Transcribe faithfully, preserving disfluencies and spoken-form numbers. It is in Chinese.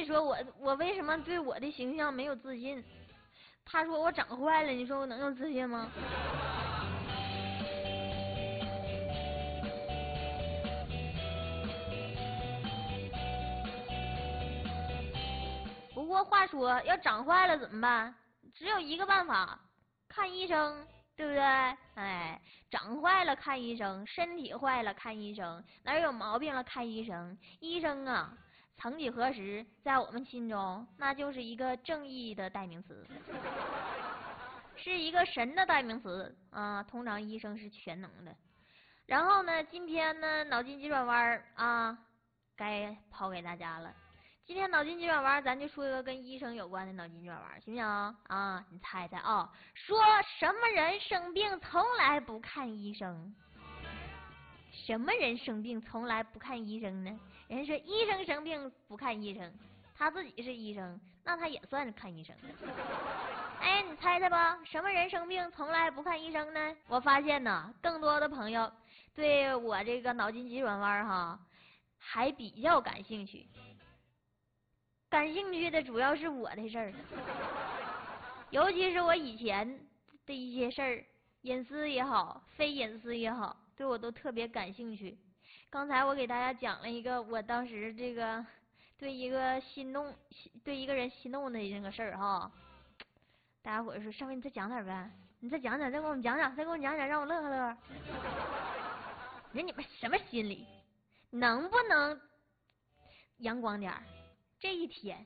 你说我我为什么对我的形象没有自信？他说我长坏了，你说我能有自信吗？不过话说，要长坏了怎么办？只有一个办法，看医生，对不对？哎，长坏了看医生，身体坏了看医生，哪有毛病了看医生。医生啊，曾几何时，在我们心中，那就是一个正义的代名词，是一个神的代名词啊。通常医生是全能的。然后呢，今天呢，脑筋急转弯啊，该抛给大家了。今天脑筋急转弯，咱就说一个跟医生有关的脑筋急转弯，行不行啊？你猜猜啊、哦？说什么人生病从来不看医生？什么人生病从来不看医生呢？人家说医生生病不看医生，他自己是医生，那他也算是看医生。哎，你猜猜吧，什么人生病从来不看医生呢？我发现呢，更多的朋友对我这个脑筋急转弯哈，还比较感兴趣。感兴趣的主要是我的事儿，尤其是我以前的一些事儿，隐私也好，非隐私也好，对我都特别感兴趣。刚才我给大家讲了一个我当时这个对一个心动、对一个人心动的那个事儿哈，大家伙说：“上回你再讲点呗，你再讲讲，再给我们讲讲，再给我们讲讲，让我乐呵乐。”人你们什么心理？能不能阳光点儿？这一天